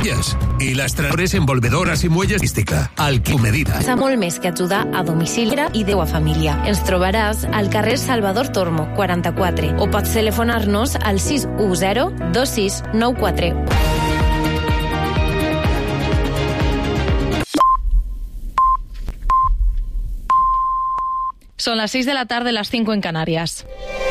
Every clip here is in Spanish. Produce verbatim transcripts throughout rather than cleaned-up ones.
i les traures envolvedores i muelles mística. Al que medida. Fa molt més que ajudar a domicili i Déu a família. Ens trobaràs al carrer Salvador Tormo, quaranta-quatre, o pots telefonar-nos al sis u zero dos sis nou quatre. Son las seis de la tarde, las cinco en Canarias.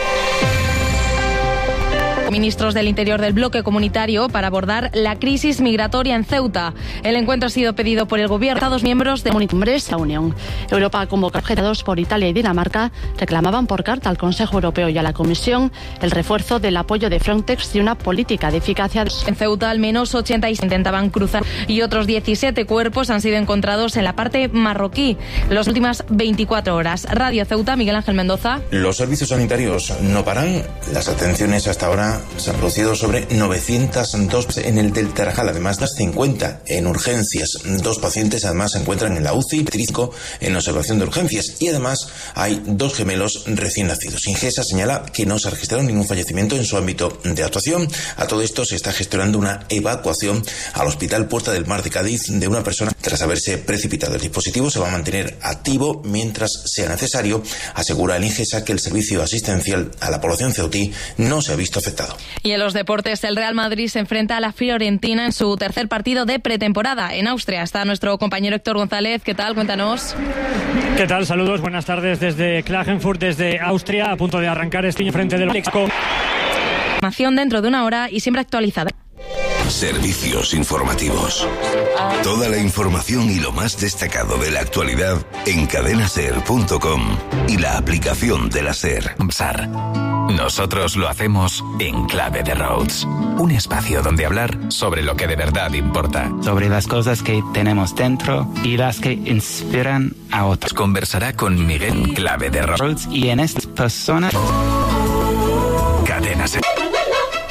Ministros del Interior del bloque comunitario para abordar la crisis migratoria en Ceuta. El encuentro ha sido pedido por el gobierno. Estados miembros de la Unión. Europa convoca objetos por Italia y Dinamarca reclamaban por carta al Consejo Europeo y a la Comisión el refuerzo del apoyo de Frontex y una política de eficacia. En Ceuta al menos ochenta y intentaban cruzar y otros diecisiete cuerpos han sido encontrados en la parte marroquí las últimas veinticuatro horas. Radio Ceuta, Miguel Ángel Mendoza. Los servicios sanitarios no paran. Las atenciones hasta ahora se han producido sobre novecientos dos en el del Tarajal, además de cincuenta en urgencias. Dos pacientes además se encuentran en la U C I, trístico en observación de urgencias, y además hay dos gemelos recién nacidos. Ingesa señala que no se ha registrado ningún fallecimiento en su ámbito de actuación. A todo esto se está gestionando una evacuación al Hospital Puerta del Mar de Cádiz de una persona tras haberse precipitado. El dispositivo se va a mantener activo mientras sea necesario. Asegura el Ingesa que el servicio asistencial a la población ceutí no se ha visto afectado. Y en los deportes, el Real Madrid se enfrenta a la Fiorentina en su tercer partido de pretemporada. En Austria está nuestro compañero Héctor González. ¿Qué tal? Cuéntanos. ¿Qué tal? Saludos, buenas tardes desde Klagenfurt, desde Austria, a punto de arrancar este frente del Lexco. Información dentro de una hora y siempre actualizada. Servicios informativos. Toda la información y lo más destacado de la actualidad en cadena ser punto com y la aplicación de la SER. SAR. Nosotros lo hacemos en Clave de Rhodes. Un espacio donde hablar sobre lo que de verdad importa. Sobre las cosas que tenemos dentro y las que inspiran a otros. Conversará con Miguel Clave de Rhodes. Y en esta persona... Cadena SER.